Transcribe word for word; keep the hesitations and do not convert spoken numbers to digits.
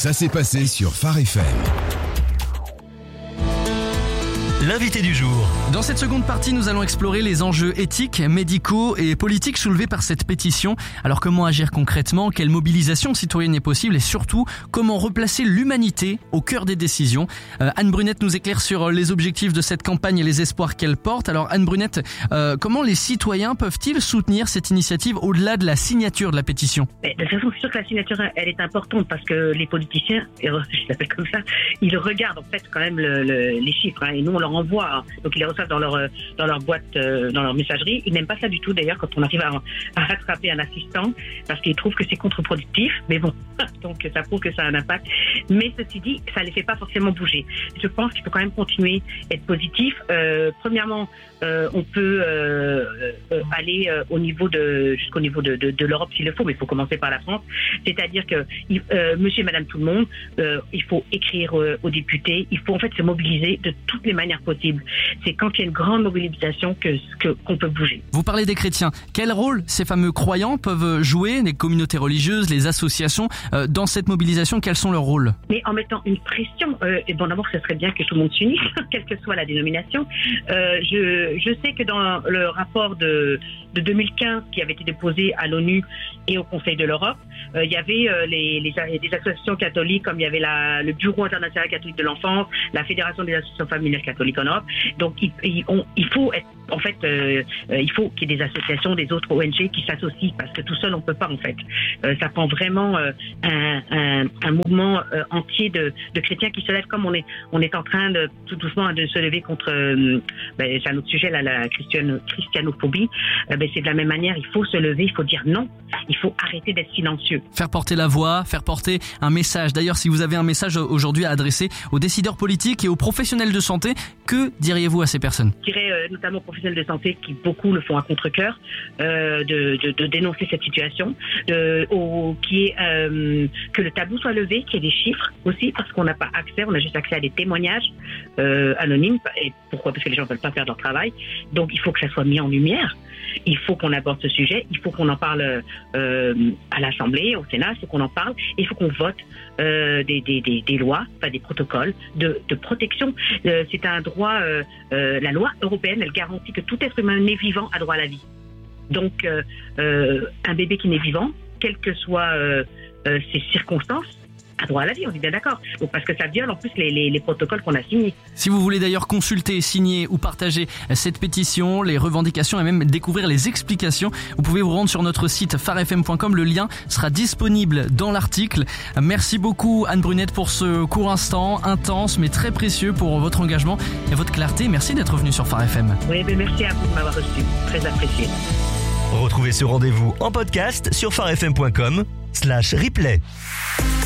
Ça s'est passé sur Phare F M. L'invité du jour. Dans cette seconde partie, nous allons explorer les enjeux éthiques, médicaux et politiques soulevés par cette pétition. Alors comment agir concrètement, quelle mobilisation citoyenne est possible et surtout comment replacer l'humanité au cœur des décisions. Euh, Anne Brunette nous éclaire sur les objectifs de cette campagne et les espoirs qu'elle porte. Alors Anne Brunette, euh, comment les citoyens peuvent-ils soutenir cette initiative au-delà de la signature de la pétition ? Mais de toute façon, c'est sûr que la signature, elle est importante parce que les politiciens, je l'appelle comme ça, ils regardent en fait quand même le, le, les chiffres hein, et nous on leur envoie, hein. Donc ils les reçoivent dans leur dans leur boîte, euh, dans leur messagerie. Ils n'aiment pas ça du tout d'ailleurs quand on arrive à, à rattraper un assistant parce qu'ils trouvent que c'est contre-productif. Mais bon, donc ça prouve que ça a un impact. Mais ceci dit, ça les fait pas forcément bouger. Je pense qu'il faut quand même continuer à être positif. Euh, premièrement, euh, on peut euh, euh, aller euh, au niveau de jusqu'au niveau de, de, de l'Europe s'il le faut, mais il faut commencer par la France. C'est-à-dire que euh, Monsieur et Madame tout le monde, euh, il faut écrire euh, aux députés. Il faut en fait se mobiliser de toutes les manières possibles. C'est quand il y a une grande mobilisation que, que qu'on peut bouger. Vous parlez des chrétiens. Quel rôle ces fameux croyants peuvent jouer, les communautés religieuses, les associations, euh, dans cette mobilisation? Quels sont leurs rôles? Mais en mettant une pression, euh, et bon d'abord, ce serait bien que tout le monde s'unisse, quelle que soit la dénomination. Euh, je, je sais que dans le rapport de, de deux mille quinze qui avait été déposé à l'ONU et au Conseil de l'Europe, euh, il y avait euh, les, les, les associations catholiques, comme il y avait la, le Bureau international catholique de l'enfance, la Fédération des associations familiales catholiques en Europe. Donc il, il, on, il faut être, en fait, euh, il faut qu'il y ait des associations, des autres O N G qui s'associent parce que tout seul on peut pas en fait. Euh, ça prend vraiment euh, un, un, un mouvement euh, entier de, de chrétiens qui se lèvent comme on est, on est en train de tout doucement de se lever contre. Euh, ben, c'est un autre sujet là, la christiano, christianophobie. Euh, ben, c'est de la même manière, il faut se lever, il faut dire non, il faut arrêter d'être silencieux. Faire porter la voix, faire porter un message. D'ailleurs, si vous avez un message aujourd'hui à adresser aux décideurs politiques et aux professionnels de santé, que diriez-vous à ces personnes? Je dirais euh, notamment aux professionnels de santé qui beaucoup le font à contre-cœur, euh, de, de, de dénoncer cette situation, de, au, qui est euh, que le tabou soit levé, qu'il y ait des chiffres aussi, parce qu'on n'a pas accès, on a juste accès à des témoignages euh, anonymes. Et pourquoi? Parce que les gens ne veulent pas perdre leur travail. Donc il faut que ça soit mis en lumière. Il faut qu'on aborde ce sujet, il faut qu'on en parle euh, à l'Assemblée, au Sénat, il faut qu'on en parle, et il faut qu'on vote euh, des, des, des, des lois, enfin des protocoles de, de protection. Euh, c'est un droit, euh, euh, la loi européenne, elle garantit que tout être humain né vivant a droit à la vie. Donc euh, euh, un bébé qui naît vivant, quelles que soient euh, euh, ses circonstances, a droit à la vie, on est bien d'accord. Donc parce que ça viole en plus les, les, les protocoles qu'on a signés. Si vous voulez d'ailleurs consulter, signer ou partager cette pétition, les revendications et même découvrir les explications, vous pouvez vous rendre sur notre site phare f m point com. Le lien sera disponible dans l'article. Merci beaucoup Anne Brunette pour ce court instant intense mais très précieux pour votre engagement et votre clarté. Merci d'être venue sur Phare F M. Oui, mais merci à vous de m'avoir reçu. Très apprécié. Retrouvez ce rendez-vous en podcast sur phare f m point com slash replay.